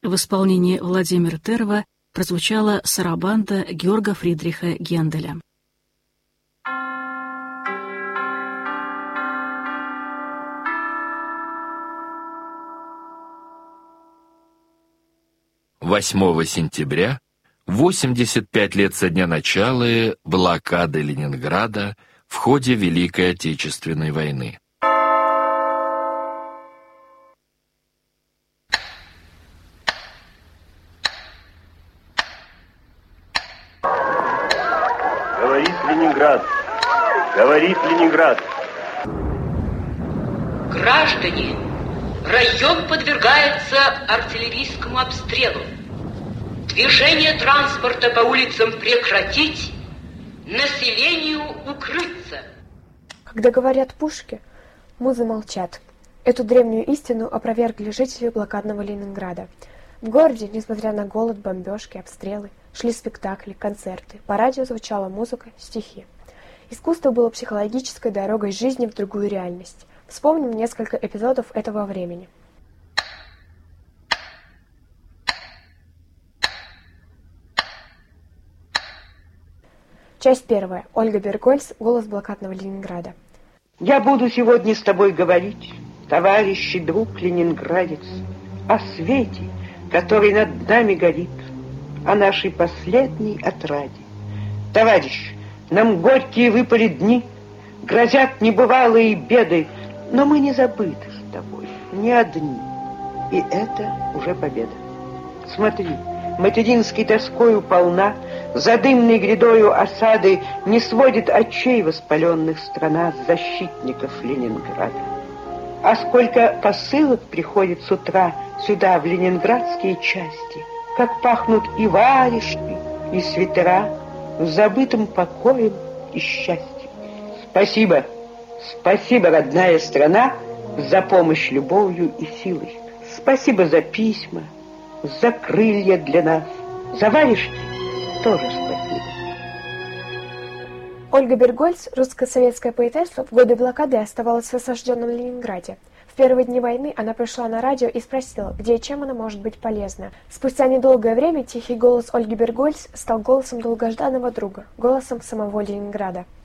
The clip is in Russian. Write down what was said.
В исполнении Владимира Терва прозвучала сарабанда Георга Фридриха Генделя. «8 сентября, 85 лет со дня начала блокады Ленинграда в ходе Великой Отечественной войны. Говорит Ленинград! Говорит Ленинград! Граждане, район подвергается артиллерийскому обстрелу. Движение транспорта по улицам прекратить, населению укрыться. Когда говорят пушки, музы молчат. Эту древнюю истину опровергли жители блокадного Ленинграда. В городе, несмотря на голод, бомбежки, обстрелы, шли спектакли, концерты, по радио звучала музыка, стихи. Искусство было психологической дорогой жизни в другую реальность. Вспомним несколько эпизодов этого времени. Часть первая. Ольга Бергольц. Голос блокадного Ленинграда. Я буду сегодня с тобой говорить, товарищ и друг ленинградец, о свете, который над нами горит, о нашей последней отраде. Товарищ, нам горькие выпали дни, грозят небывалые беды, но мы не забыты с тобой, не одни, и это уже победа. Смотри, материнской тоскою полна, за дымной грядою осады не сводит очей воспаленных страна с защитников Ленинграда. А сколько посылок приходит с утра сюда, в ленинградские части, как пахнут и варежки, и свитера, с забытым покоем и счастьем. Спасибо, спасибо, родная страна, за помощь любовью и силой. Спасибо за письма, за крылья для нас, за варежки тоже спасибо. Ольга Бергольц, русско-советская поэтесса, в годы блокады оставалась в осажденном Ленинграде. В первые дни войны она пришла на радио и спросила, где и чем она может быть полезна. Спустя недолгое время тихий голос Ольги Бергольц стал голосом долгожданного друга, голосом самого Ленинграда.